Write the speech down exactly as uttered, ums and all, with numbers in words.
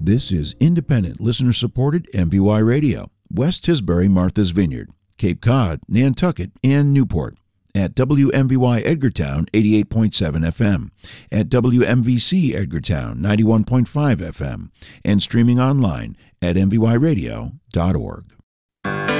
This is independent, listener-supported M V Y Radio, West Tisbury, Martha's Vineyard, Cape Cod, Nantucket, and Newport. At W M V Y Edgartown, eighty-eight point seven F M, at W M V C Edgartown, ninety-one point five F M, and streaming online at m v y radio dot org.